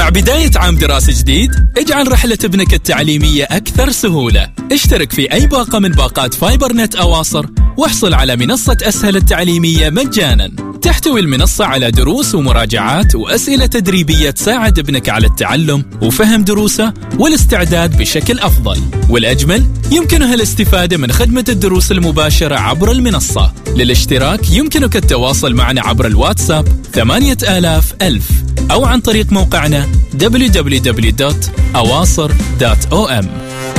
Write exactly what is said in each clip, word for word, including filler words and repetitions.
مع بداية عام دراسي جديد، اجعل رحلة ابنك التعليمية أكثر سهولة. اشترك في أي باقة من باقات فايبر نت أواصر واحصل على منصة أسهل التعليمية مجانا. تحتوي المنصة على دروس ومراجعات وأسئلة تدريبية تساعد ابنك على التعلم وفهم دروسه والاستعداد بشكل أفضل. والأجمل، يمكنها الاستفادة من خدمة الدروس المباشرة عبر المنصة. للاشتراك يمكنك التواصل معنا عبر الواتساب ثمانية آلاف ألف أو عن طريق موقعنا دبليو دبليو دبليو دوت أواصر دوت أو إم.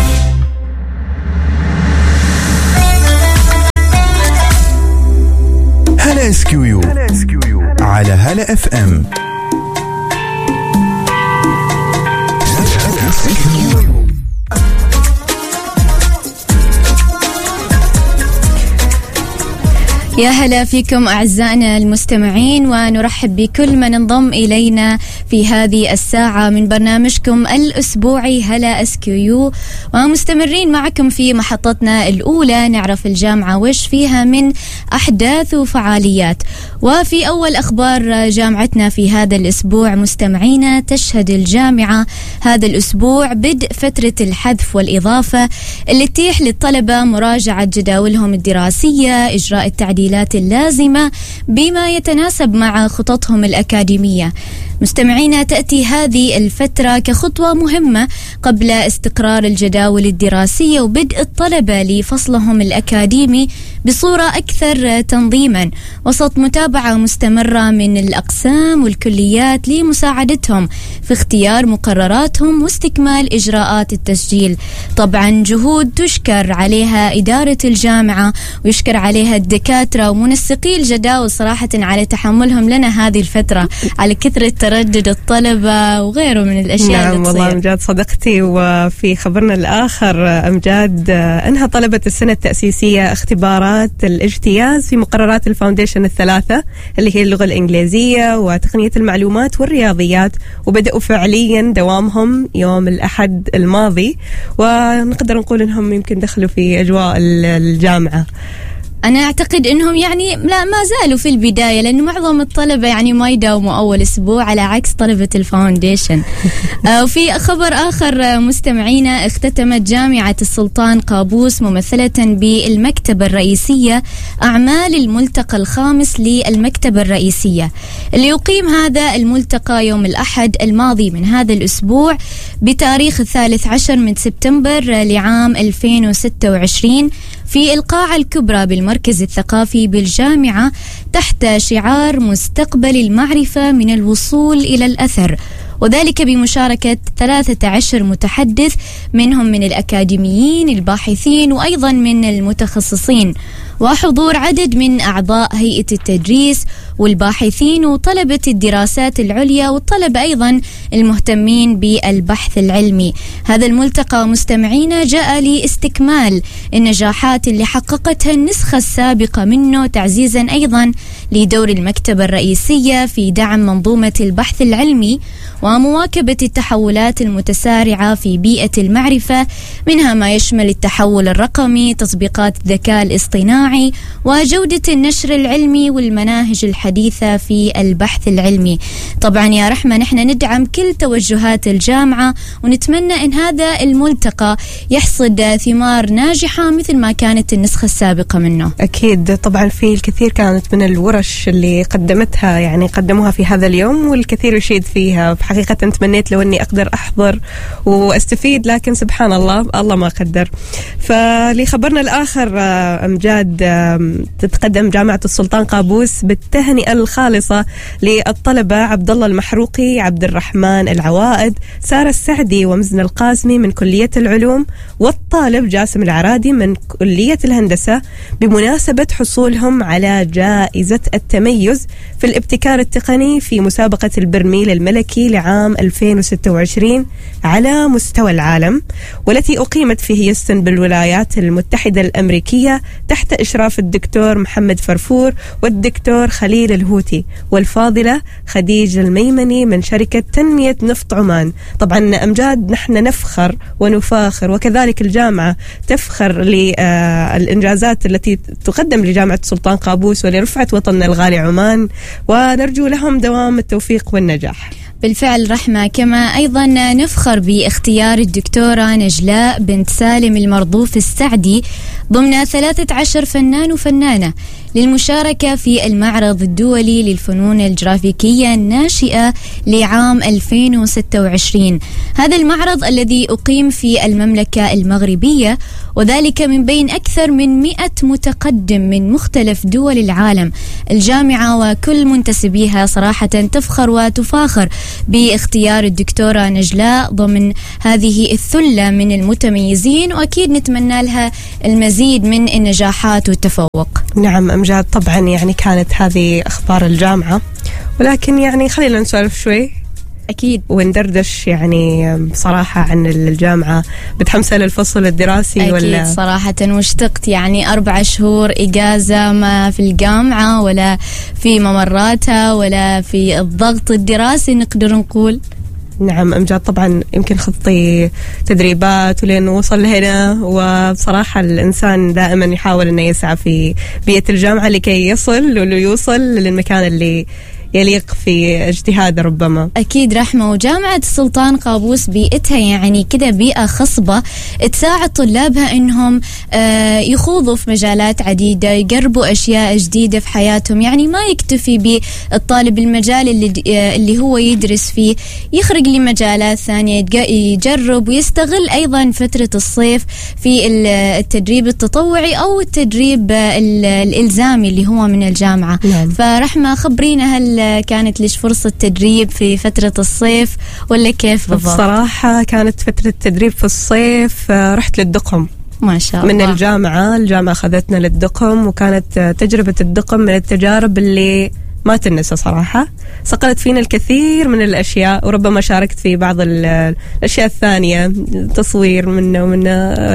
هلا اس كيو يو على هلا اف ام. يا هلا فيكم أعزائنا المستمعين، ونرحب بكل من انضم إلينا في هذه الساعة من برنامجكم الأسبوعي هلا اس كيو يو، ومستمرين معكم في محطتنا الأولى نعرف الجامعة وش فيها من أحداث وفعاليات. وفي أول أخبار جامعتنا في هذا الأسبوع مستمعينا، تشهد الجامعة هذا الأسبوع بدء فترة الحذف والإضافة اللي تتيح للطلبة مراجعة جداولهم الدراسية، إجراء التعديلات اللازمة بما يتناسب مع خططهم الأكاديمية. مستمعينا، تأتي هذه الفترة كخطوة مهمة قبل استقرار الجداول الدراسية وبدء الطلبة لفصلهم الأكاديمي بصورة أكثر تنظيما، وسط متابعة مستمرة من الأقسام والكليات لمساعدتهم في اختيار مقرراتهم واستكمال إجراءات التسجيل. طبعا جهود تشكر عليها إدارة الجامعة ويشكر عليها الدكاترة ومنسقي الجداول صراحة على تحملهم لنا هذه الفترة، على كثرة تردد الطلبة وغيره من الأشياء. نعم اللي والله أمجاد صدقتي. وفي خبرنا الآخر أمجاد، أنهى طلبة السنة التأسيسية اختبارات الاجتياز في مقررات الفاونديشن الثلاثة اللي هي اللغة الإنجليزية وتقنية المعلومات والرياضيات، وبدأوا فعليا دوامهم يوم الأحد الماضي، ونقدر نقول أنهم يمكن دخلوا في أجواء الجامعة. أنا أعتقد أنهم يعني لا ما زالوا في البداية، لأنه معظم الطلبة يعني ما يداوموا أول أسبوع على عكس طلبة الفاونديشن. وفي خبر آخر مستمعينا، اختتمت جامعة السلطان قابوس ممثلة بالمكتبة الرئيسية أعمال الملتقى الخامس للمكتبة الرئيسية، اللي يقيم هذا الملتقى يوم الأحد الماضي من هذا الأسبوع بتاريخ الثالث عشر من سبتمبر لعام ألفين وستة وعشرين في القاعة الكبرى بالمركز الثقافي بالجامعة تحت شعار مستقبل المعرفة من الوصول إلى الأثر، وذلك بمشاركة ثلاثة عشر متحدث منهم من الأكاديميين الباحثين وأيضا من المتخصصين، وحضور عدد من أعضاء هيئة التدريس والباحثين وطلبة الدراسات العليا والطلبة أيضا المهتمين بالبحث العلمي. هذا الملتقى مستمعينا جاء لاستكمال النجاحات اللي حققتها النسخة السابقة منه، تعزيزا أيضا لدور المكتبة الرئيسية في دعم منظومة البحث العلمي ومواكبة التحولات المتسارعة في بيئة المعرفة، منها ما يشمل التحول الرقمي، تطبيقات الذكاء الاصطناعي، وجودة النشر العلمي والمناهج الحديثة في البحث العلمي. طبعا يا رحمة نحن ندعم كل توجهات الجامعة ونتمنى أن هذا الملتقى يحصد ثمار ناجحة مثل ما كانت النسخة السابقة منه. أكيد طبعا في الكثير كانت من الورش اللي قدمتها يعني قدموها في هذا اليوم، والكثير يشيد فيها. حقيقة تمنيت لو أني أقدر أحضر وأستفيد، لكن سبحان الله الله ما قدر. فلخبرنا الآخر أمجاد، تتقدم جامعة السلطان قابوس بالتهنئة الخالصة للطلبة عبد الله المحروقي، عبد الرحمن العوائد، سارة السعدي ومزن القاسمي من كلية العلوم، والطالب جاسم العرادي من كلية الهندسة بمناسبة حصولهم على جائزة التميز في الابتكار التقني في مسابقة البرميل الملكي لعام ألفين وستة وعشرين على مستوى العالم، والتي أقيمت في هيوستن بالولايات المتحدة الأمريكية تحت إشراف الدكتور محمد فرفور والدكتور خليل الهوتي والفاضلة خديجة الميمني من شركة تنمية نفط عمان. طبعا أمجاد نحن نفخر ونفاخر، وكذلك الجامعة تفخر للإنجازات التي تقدم لجامعة السلطان قابوس ولرفعة وطننا الغالي عمان، ونرجو لهم دوام التوفيق والنجاح. بالفعل رحمة، كما أيضا نفخر باختيار الدكتورة نجلاء بنت سالم المرضوف السعدي ضمن ثلاثة عشر فنان وفنانة للمشاركة في المعرض الدولي للفنون الجرافيكية الناشئة لعام ألفين وستة وعشرين. هذا المعرض الذي أقيم في المملكة المغربية، وذلك من بين أكثر من مئة متقدم من مختلف دول العالم. الجامعة وكل منتسبيها صراحة تفخر وتفاخر باختيار الدكتورة نجلاء ضمن هذه الثلة من المتميزين، وأكيد نتمنى لها المزيد من النجاحات والتفوق. نعم أمجاد، طبعا يعني كانت هذه أخبار الجامعة، ولكن يعني خلينا نسولف شوي أكيد وندردش يعني بصراحة عن الجامعة. متحمسة للفصل الدراسي أكيد ولا؟ أكيد صراحة واشتقت، يعني أربع شهور إجازة ما في الجامعة ولا في ممراتها ولا في الضغط الدراسي نقدر نقول. نعم أمجاد، طبعا يمكن خطي تدريبات ولين وصل هنا، وبصراحة الإنسان دائما يحاول أنه يسعى في بيئة الجامعة لكي يصل ويوصل للمكان اللي يليق في اجتهاد ربما. أكيد رحمة، وجامعة السلطان قابوس بيئتها يعني كده بيئة خصبة تساعد طلابها إنهم آه يخوضوا في مجالات عديدة، يقربوا أشياء جديدة في حياتهم. يعني ما يكتفي بالطالب المجال اللي, آه اللي هو يدرس فيه، يخرج لمجالات ثانية، يجرب ويستغل أيضا فترة الصيف في التدريب التطوعي أو التدريب آه الإلزامي اللي هو من الجامعة. نعم. فرحمة خبرينا، هل كانت ليش فرصة تدريب في فترة الصيف ولا كيف بالضبط؟ بصراحة كانت فترة تدريب في الصيف، رحت للدقم ما شاء الله من الجامعة. الجامعة أخذتنا للدقم، وكانت تجربة الدقم من التجارب اللي ما تنسى صراحة. صقلت فينا الكثير من الأشياء، وربما شاركت في بعض الأشياء الثانية، تصوير منه ومنه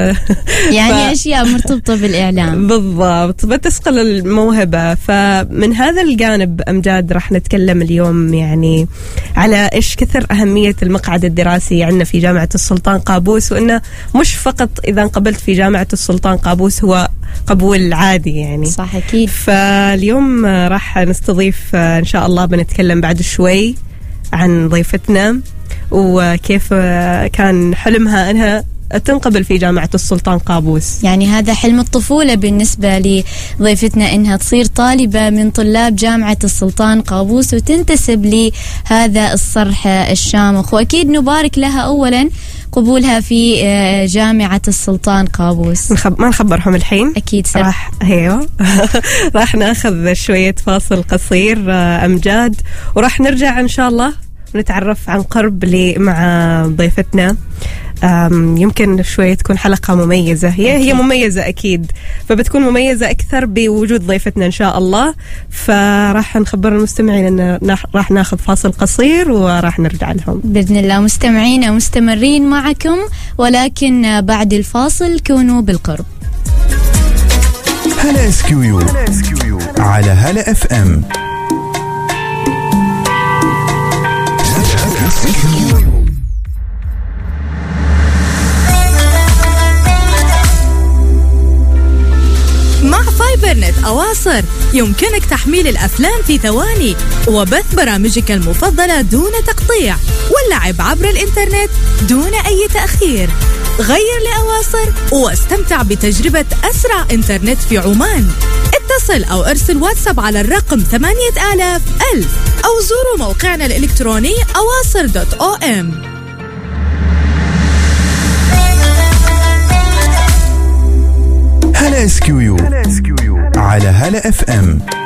يعني ف... أشياء مرتبطة بالإعلام. بالضبط، بتسقل الموهبة. فمن هذا الجانب أمجاد راح نتكلم اليوم يعني على إيش كثر أهمية المقعد الدراسي عندنا في جامعة السلطان قابوس، وإنه مش فقط إذا انقبلت في جامعة السلطان قابوس هو قبول عادي يعني. صح أكيد. فاليوم راح نستضيف إن شاء الله، بنتكلم بعد شوي عن ضيفتنا وكيف كان حلمها أنها تنقبل في جامعة السلطان قابوس. يعني هذا حلم الطفولة بالنسبة لضيفتنا، إنها تصير طالبة من طلاب جامعة السلطان قابوس وتنتسب لهذا الصرح الشامخ، وأكيد نبارك لها أولا قبولها في جامعة السلطان قابوس. نخب... ما نخبرهم الحين أكيد سر. راح هيو راح ناخذ شوية فاصل قصير أمجاد، وراح نرجع إن شاء الله نتعرف عن قرب مع ضيفتنا. يمكن شوية تكون حلقة مميزة، هي هي مميزة أكيد، فبتكون مميزة أكثر بوجود ضيفتنا إن شاء الله. فراح نخبر المستمعين أن راح ناخذ فاصل قصير وراح نرجع لهم بإذن الله. مستمعين مستمرين معكم، ولكن بعد الفاصل كونوا بالقرب. هلا اسكيو على هلا اف ام. مع فايبرنت أواصر يمكنك تحميل الأفلام في ثواني وبث برامجك المفضلة دون تقطيع، واللعب عبر الإنترنت دون أي تأخير. غير لأواصر واستمتع بتجربة أسرع إنترنت في عمان. اتصل أو ارسل واتساب على الرقم ثمانية آلاف ألف أو زوروا موقعنا الإلكتروني أواصر دوت أو إم. هلا اسكيو على هلا اف ام.